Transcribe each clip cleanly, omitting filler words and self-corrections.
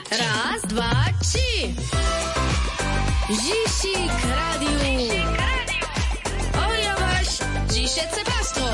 Raz, dwa, trzy. Zisik Radio. Oja waś, zisece pastwo.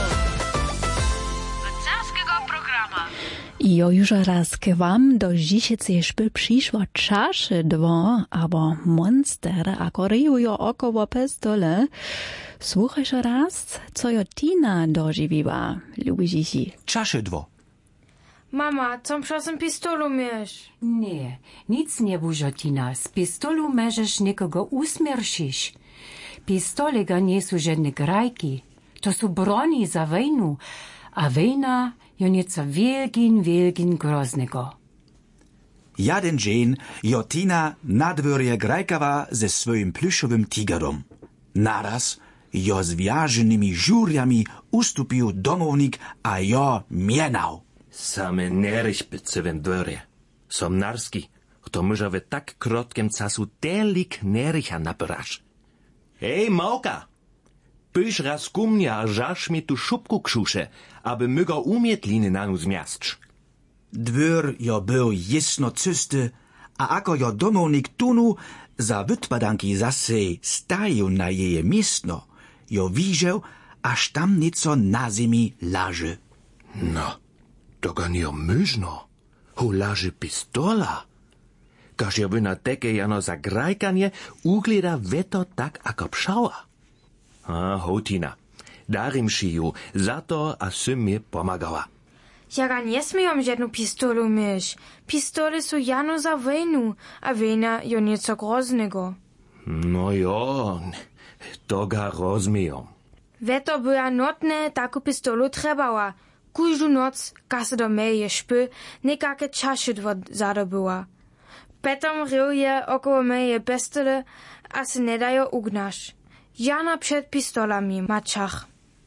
Carskiego programa. Jo już raz k wam do dzisiejszej szpy przyszło czasze dwo, abo monster, ako ryjujo około pestole. Słuchasz raz, co jo Tina dożywiła, lubi Zisi. Czasze dwo. Mama, co czasem pistolu miesz? Nie, nic nie bužo, Tina. Z pistolu możesz nikogo usmierszyć. Pistolega nie są żadne grajki. To są broni za wojnu. A wojna jo nieco wielgin groznego. Jeden dzień Jotina na dworze grajkawa ze swoim pluszowym tigerom. Naraz jo z wiarzonymi żuriami ustupił domownik, a jo mienał. Same neryśpyce w dworze. Som narski, kto może w tak krótkim czasu telik nerycha nabrasz. Hej, małka! Pysz raz ku mnie, a żasz mi tu szubku krzusze, aby my go umietliny na nus miastcz. Dwór jo był jasno czysty, a ako jo domownik tunu za wytpadanki zase stają na jeje miejsce, jo widział, aż tam nieco na ziemi laży. No, to go nie omyżno. Hu laży pistola. Każ jo by na teke jano za grajkanie ugleda weto tak ako pszała. A, hotina, darim šiju, zato a sym mi pomagała. Ja ga nie smiem żadną pistolu mieć. Pistole są jano za wojnu, a wojna jo nieco groznego. No jo, to ga rozumiem. Weto była notne taku pistolu trebała. Każdą noc, kase do meje szpy, nekake czaszydwo zadobyła. Petom ryje około meje bestele, a se ne dajo ugnaš. Jana przed pistolami maczach.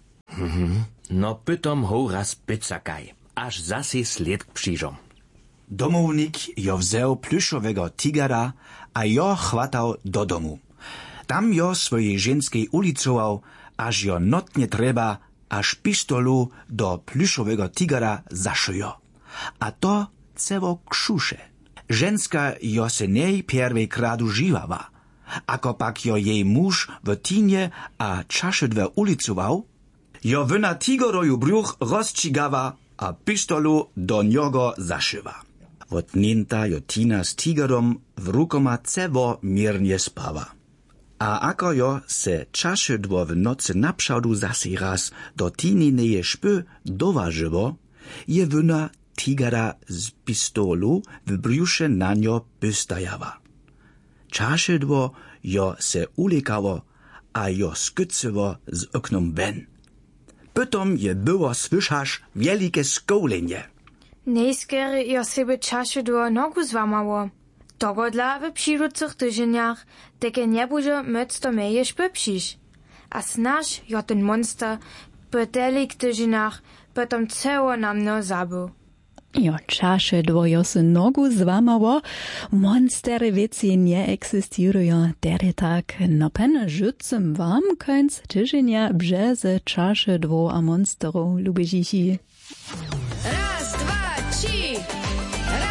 No pytom ho raz pycakaj, aż zase sled przyjrzą. Domownik jo wziął pluszowego tigera, a jo chwatał do domu. Tam jo swojej żeńskiej ulicował, aż jo notnie trzeba, aż pistolu do pluszowego tigera zaszyjo. A to ceło krzusze. Żeńska jo se nej pierwej kradu żywała. Ako pak jo jej muž w tinie a czaszydwe ulicował, jo wyna tigeroju bruch rozcigawa, a pistolu do niego zaszywa. Wotnięta jo Tina z tigerom w rukoma cewo miernie spawa. A ako jo se czaszydło w nocy naprzadu zase raz do tinineje szpy doważyło, je wyna tigera z pistolu w brzusze na nio pystajawa. Czaszydło jo se ulekało, a jo skycyło z oknom wen. Potom je było słyszasz wielkie skołenie. Nejskery jo sebe czaszydło nogu złamało. Dogodla w przyszłych tygodniach, teke nie będzie móc do meje szpy przyjść. A snaż jo ten monster po telik tygodniach potom ceło na mno zabył. Jo czasze dwojo se nogu złamało, monstery wieci nie egzystują, tedy tak, no pen rzucam wam końc tygodnia brzeze czasze dwo a monsterów, lubi Zisi.